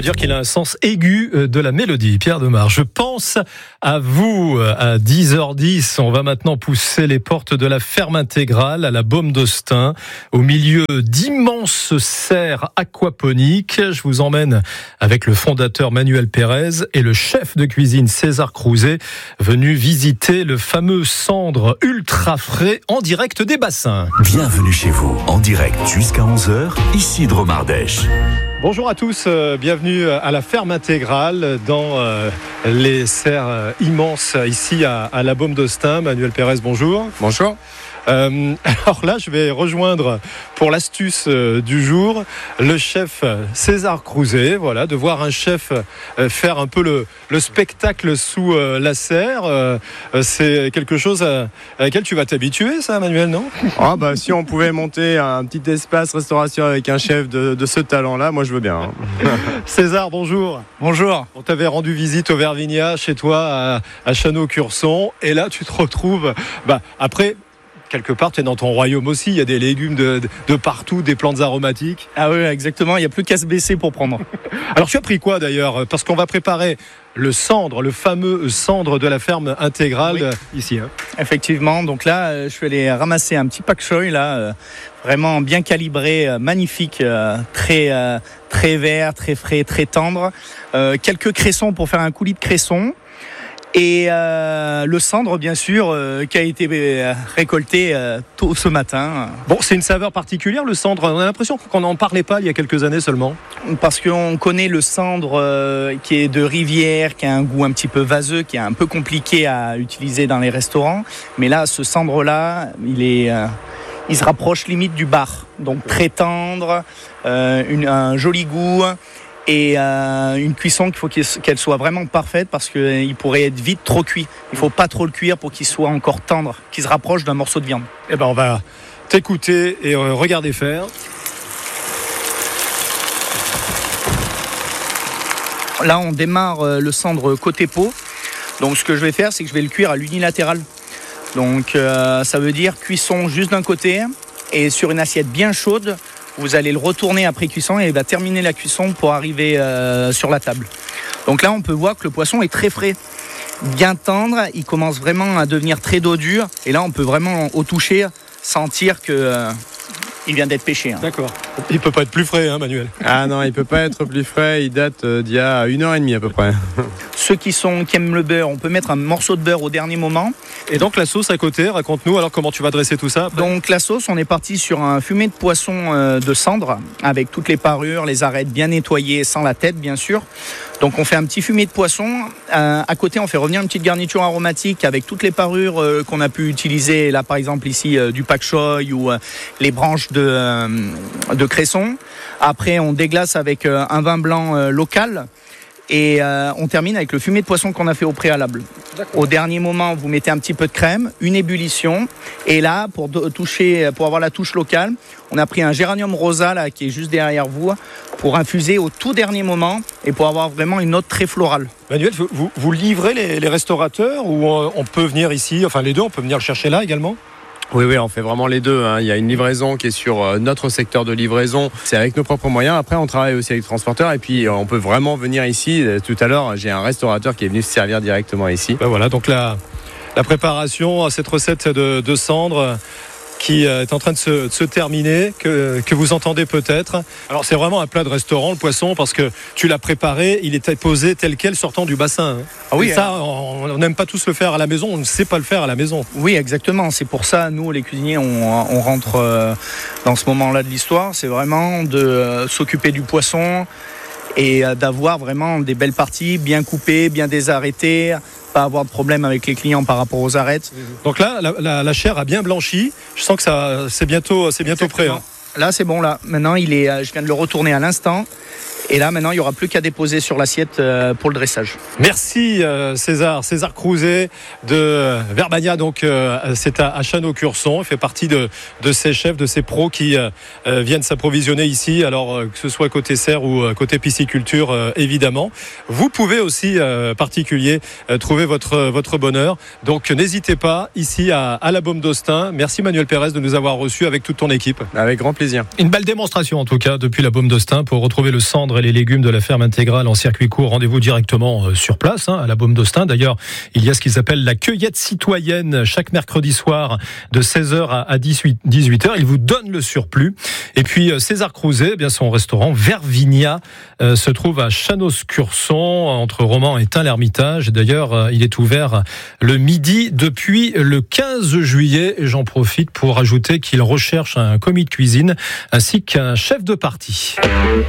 dire qu'il a un sens aigu de la mélodie. Pierre Demar, je pense à vous à 10h10. On va maintenant pousser les portes de la ferme intégrale à la Baume d'Austin, au milieu d'immenses serres aquaponiques. Je vous emmène avec le fondateur Manuel Pérez et le chef de cuisine César Crouzet, venu visiter le fameux cendre ultra frais en direct des bassins. Bienvenue chez vous, en direct jusqu'à 11h, Isidro Mardèche. Bonjour à tous, bienvenue à la ferme intégrale dans les serres immenses ici à la Baume d'Austin. Manuel Pérez, bonjour. Bonjour. Alors là, je vais rejoindre pour l'astuce du jour le chef César Crouzet. Voilà, de voir un chef faire un peu le spectacle sous la serre, c'est quelque chose à laquelle tu vas t'habituer, ça, Manuel, non ? Si on pouvait monter un petit espace restauration avec un chef de ce talent-là, moi je veux bien. César, bonjour. Bonjour. On t'avait rendu visite au Vervignat, chez toi, à Chano-Curson, et là tu te retrouves, après... Quelque part, tu es dans ton royaume aussi. Il y a des légumes de partout, des plantes aromatiques. Ah oui, exactement. Il n'y a plus qu'à se baisser pour prendre. Alors, tu as pris quoi d'ailleurs ? Parce qu'on va préparer le cendre, le fameux cendre de la ferme intégrale ici. Effectivement. Donc là, je vais aller ramasser un petit pak choy là, vraiment bien calibré, magnifique, très vert, très frais, très tendre. Quelques cressons pour faire un coulis de cresson. Et le cendre, bien sûr, qui a été récolté tôt ce matin. Bon, c'est une saveur particulière, le cendre. On a l'impression qu'on n'en parlait pas il y a quelques années seulement. Parce qu'on connaît le cendre qui est de rivière, qui a un goût un petit peu vaseux, qui est un peu compliqué à utiliser dans les restaurants. Mais là, ce cendre-là, il se rapproche limite du bar. Donc très tendre, un joli goût. Et une cuisson qu'il faut qu'elle soit vraiment parfaite parce qu'il pourrait être vite trop cuit. Il ne faut pas trop le cuire pour qu'il soit encore tendre, qu'il se rapproche d'un morceau de viande. Eh ben on va t'écouter et regarder faire. Là, on démarre le cendre côté peau. Donc ce que je vais faire, c'est que je vais le cuire à l'unilatéral. Donc ça veut dire cuisson juste d'un côté et sur une assiette bien chaude. Vous allez le retourner après cuisson et il va terminer la cuisson pour arriver sur la table. Donc là, on peut voir que le poisson est très frais, bien tendre. Il commence vraiment à devenir très dodu. Et là, on peut vraiment, au toucher, sentir qu'il vient d'être pêché. D'accord. Il ne peut pas être plus frais, Manuel. Ah non, il ne peut pas être plus frais. Il date d'il y a 1h30 à peu près. Ceux qui aiment le beurre, on peut mettre un morceau de beurre au dernier moment. Et donc la sauce à côté, raconte-nous alors comment tu vas dresser tout ça après. Donc la sauce, on est parti sur un fumet de poisson de cendre avec toutes les parures, les arêtes bien nettoyées, sans la tête bien sûr. Donc on fait un petit fumet de poisson. À côté, on fait revenir une petite garniture aromatique avec toutes les parures qu'on a pu utiliser. Là par exemple ici du pak choy ou les branches de cresson. Après, on déglace avec un vin blanc local. Et on termine avec le fumet de poisson qu'on a fait au préalable. D'accord. Au dernier moment, vous mettez un petit peu de crème, une ébullition. Et là, pour avoir la touche locale, on a pris un géranium rosa là, qui est juste derrière vous pour infuser au tout dernier moment et pour avoir vraiment une note très florale. Manuel, vous livrez les restaurateurs ou on peut venir ici, enfin les deux, on peut venir le chercher là également ? Oui, on fait vraiment les deux. Il y a une livraison qui est sur notre secteur de livraison. C'est avec nos propres moyens. Après, on travaille aussi avec les transporteurs. Et puis, on peut vraiment venir ici. Tout à l'heure, j'ai un restaurateur qui est venu se servir directement ici. Voilà, donc la préparation à cette recette de cendre qui est en train de se terminer, que vous entendez peut-être. Alors c'est vraiment un plat de restaurant, le poisson, parce que tu l'as préparé, il était posé tel quel sortant du bassin. Ah oui, et ça, on n'aime pas tous le faire à la maison, on ne sait pas le faire à la maison. Oui, exactement. C'est pour ça, nous, les cuisiniers, on rentre dans ce moment-là de l'histoire. C'est vraiment de s'occuper du poisson et d'avoir vraiment des belles parties, bien coupées, bien désarrêtées, pas avoir de problème avec les clients par rapport aux arêtes. Donc là, la chair a bien blanchi. Je sens que c'est bientôt prêt. Là, c'est bon. Là, maintenant, je viens de le retourner à l'instant. Et là, maintenant, il n'y aura plus qu'à déposer sur l'assiette pour le dressage. Merci César Crouzet de Verbagnat. Donc, c'est à Chano-Curson. Il fait partie de ces chefs, de ces pros qui viennent s'approvisionner ici. Alors, que ce soit côté serre ou côté pisciculture, évidemment. Vous pouvez aussi, particulier, trouver votre bonheur. Donc, n'hésitez pas, ici à la Baume d'Austin. Merci Manuel Pérez de nous avoir reçus avec toute ton équipe. Avec grand plaisir. Une belle démonstration, en tout cas, depuis la Baume d'Austin pour retrouver le cendre vivres et les légumes de la ferme intégrale en circuit court. Rendez-vous directement sur place, à la Baume d'Austin. D'ailleurs, il y a ce qu'ils appellent la cueillette citoyenne chaque mercredi soir de 16h à 18h. Il vous donne le surplus. Et puis César Crouzet, eh bien son restaurant Vervinia se trouve à Chanos-Curson, entre Romans et Tain-l'Hermitage. D'ailleurs, il est ouvert le midi depuis le 15 juillet. Et j'en profite pour ajouter qu'il recherche un commis de cuisine ainsi qu'un chef de partie.